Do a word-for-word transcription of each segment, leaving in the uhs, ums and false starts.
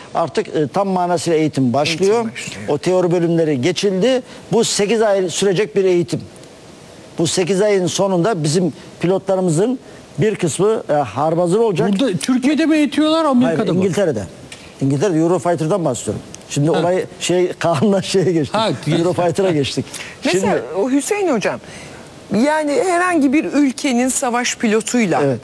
artık e, tam manasıyla eğitim başlıyor. Eğitim başlıyor. O teori bölümleri geçildi. Bu sekiz ay sürecek bir eğitim. Bu sekiz ayın sonunda bizim pilotlarımızın bir kısmı e, harbazır olacak. Burada Türkiye'de mi eğitiyorlar, Hayır, Amerika'da mı? İngiltere'de. İngiltere'de Eurofighter'dan bahsediyorum. Şimdi Ha. olay şey Kaan'la şeye geçtik. Ha, Eurofighter'a geçtik. Mesela Şimdi o Hüseyin Hocam, yani herhangi bir ülkenin savaş pilotuyla evet.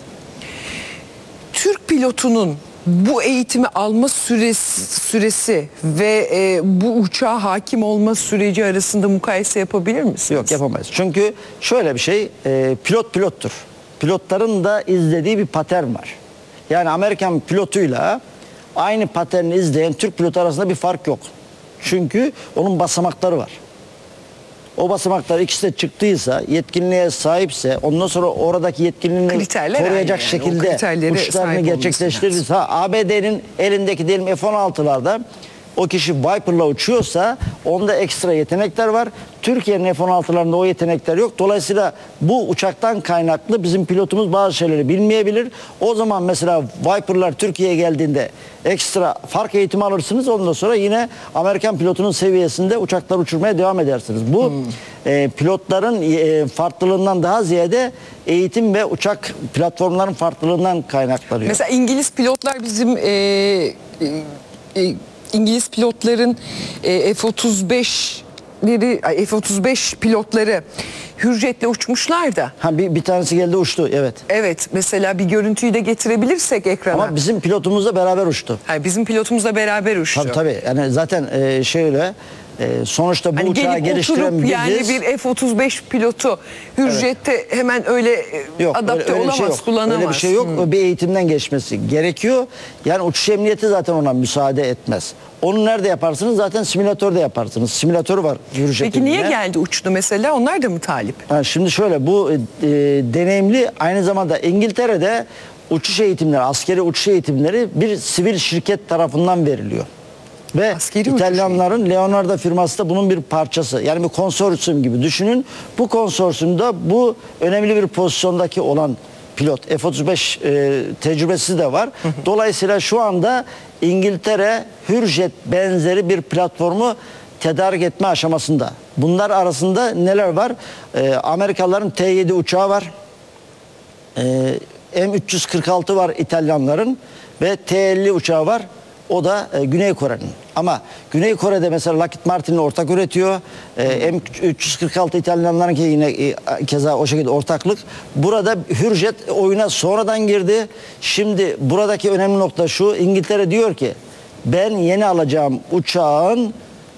Türk pilotunun bu eğitimi alma süresi, süresi ve e, bu uçağa hakim olma süreci arasında mukayese yapabilir misiniz? Yok, yapamayız. Çünkü şöyle bir şey, e, pilot pilottur. Pilotların da izlediği bir patern var. Yani Amerikan pilotuyla aynı paterni izleyen Türk pilotu arasında bir fark yok. Çünkü onun basamakları var. O basamaklar ikisi de çıktıysa, yetkinliğe sahipse, ondan sonra oradaki yetkinliğini Kriterler koruyacak aynı yani. O şekilde kriterlere sahip uçuşlarını olması gerçekleştirirse, A B D'nin elindeki diyelim F on altılarda o kişi Viper'la uçuyorsa onda ekstra yetenekler var. Türkiye'nin F on altılarında o yetenekler yok. Dolayısıyla bu uçaktan kaynaklı bizim pilotumuz bazı şeyleri bilmeyebilir. O zaman mesela Viper'lar Türkiye'ye geldiğinde ekstra fark eğitimi alırsınız. Ondan sonra yine Amerikan pilotunun seviyesinde uçaklar uçurmaya devam edersiniz. Bu hmm. e, pilotların e, farklılığından daha ziyade eğitim ve uçak platformların farklılığından kaynaklanıyor. Mesela İngiliz pilotlar bizim e, e, e, İngiliz pilotların e, F otuz beşleri, F otuz beş pilotları Hürjet'le uçmuşlar da. Ha, bir, bir tanesi geldi uçtu, evet. Evet, mesela bir görüntüyü de getirebilirsek ekrana. Ama bizim pilotumuzla beraber uçtu. Hayır, bizim pilotumuzla beraber uçtu. Tabii tabii. Yani zaten e, şöyle e, sonuçta bu hani uçağı geliştiren biziz. Yani bir F otuz beş pilotu Hürjet'te evet. hemen öyle yok, adapte öyle, öyle olamaz, şey yok. kullanamaz. Öyle bir şey yok. Hmm. Bir eğitimden geçmesi gerekiyor. Yani uçuş emniyeti zaten ona müsaade etmez. Onu nerede yaparsınız? Zaten simülatörde yaparsınız. Simülatörü var Hürjet'in. Peki niye yine. geldi uçtu mesela? Onlar da mı talip? Ha, şimdi şöyle, bu e, deneyimli aynı zamanda İngiltere'de uçuş eğitimleri, askeri uçuş eğitimleri bir sivil şirket tarafından veriliyor. Ve Askeri İtalyanların Leonardo firması da bunun bir parçası. Yani bir konsorsiyum gibi düşünün. Bu konsorsiyumda bu önemli bir pozisyondaki olan pilot F otuz beş e, tecrübesi de var. Dolayısıyla şu anda İngiltere Hürjet benzeri bir platformu tedarik etme aşamasında. Bunlar arasında neler var? E, Amerikalıların T yedi uçağı var. E, M üç yüz kırk altı var İtalyanların ve T elli uçağı var. O da e, Güney Kore'nin. Ama Güney Kore'de mesela Lockheed Martin'le ortak üretiyor. E, M üç yüz kırk altı İtalyanların ki yine e, keza o şekilde ortaklık. Burada Hürjet oyuna sonradan girdi. Şimdi buradaki önemli nokta şu. İngiltere diyor ki ben yeni alacağım uçağın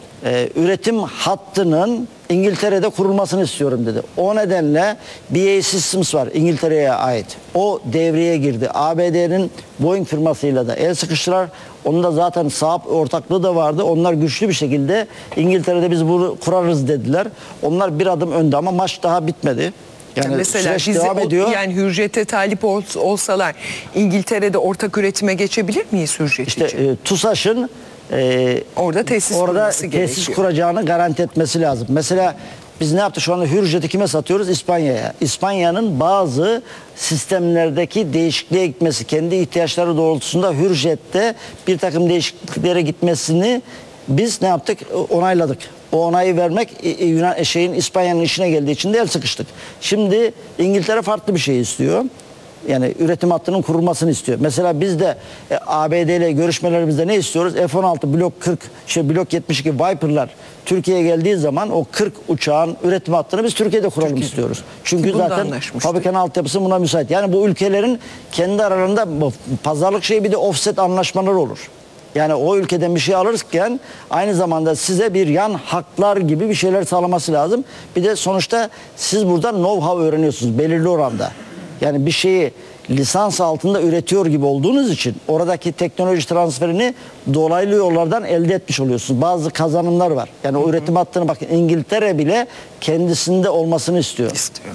e, üretim hattının İngiltere'de kurulmasını istiyorum dedi. O nedenle B A Systems var, İngiltere'ye ait. O devreye girdi. A B D'nin Boeing firmasıyla da el sıkıştılar. Onun da zaten Saab ortaklığı da vardı. Onlar güçlü bir şekilde İngiltere'de biz bunu kurarız dediler. Onlar bir adım önde ama maç daha bitmedi. Yani mesela süreç bizi devam o, ediyor. yani Hürjet'e talip ol, olsalar İngiltere'de ortak üretime geçebilir miyiz Hürjet İşte için? e, TUSAŞ'ın e, orada tesis orada kurması tesis gerekiyor. kuracağını garanti etmesi lazım. Mesela biz ne yaptık şu anda? Hürjet'i kime satıyoruz? İspanya'ya. İspanya'nın bazı sistemlerdeki değişikliğe gitmesi, kendi ihtiyaçları doğrultusunda Hürjet'te bir takım değişikliklere gitmesini biz ne yaptık? Onayladık. O onayı vermek Yunan şeyin İspanya'nın işine geldiği için de el sıkıştık. Şimdi İngiltere farklı bir şey istiyor. Yani üretim hattının kurulmasını istiyor. Mesela biz de e, A B D ile görüşmelerimizde ne istiyoruz? F on altı blok kırk, şey blok yetmiş iki Viper'lar Türkiye'ye geldiği zaman o kırk uçağın üretim hattını biz Türkiye'de kuralım Türkiye'de. istiyoruz. Çünkü zaten fabrikanın altyapısı buna müsait. Yani bu ülkelerin kendi aralarında pazarlık şeyi, bir de offset anlaşmaları olur. Yani o ülkeden bir şey alırken aynı zamanda size bir yan haklar gibi bir şeyler sağlaması lazım. Bir de sonuçta siz burada know-how öğreniyorsunuz belirli oranda. Yani bir şeyi lisans altında üretiyor gibi olduğunuz için oradaki teknoloji transferini dolaylı yollardan elde etmiş oluyorsunuz. Bazı kazanımlar var. Yani o üretim hattını bakın İngiltere bile kendisinde olmasını istiyor. İstiyor.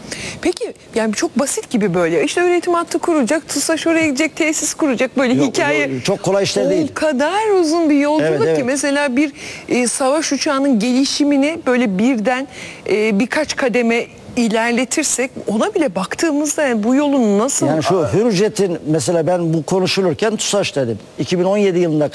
Peki yani çok basit gibi böyle. İşte üretim hattı kuracak, TUSAŞ oraya gidecek, tesis kuracak, böyle Yok, hikaye. yok, çok kolay işler değil. O kadar uzun bir yolculuk evet, ki evet. mesela bir e, savaş uçağının gelişimini böyle birden e, birkaç kademe ilerletirsek ona bile baktığımızda yani bu yolun nasıl... Yani şu Hürjet'in mesela ben bu konuşulurken TUSAŞ dedim. iki bin on yedi yılında